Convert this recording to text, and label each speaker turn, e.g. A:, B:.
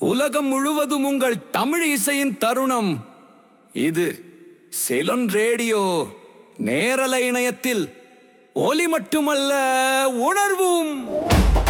A: உலகம் முழுவதும் உங்கள் தமிழ் இசையின் தருணம். இது சிலோன் ரேடியோ நேரலை இணையத்தில் ஒலி மட்டுமல்ல, உணர்வும்.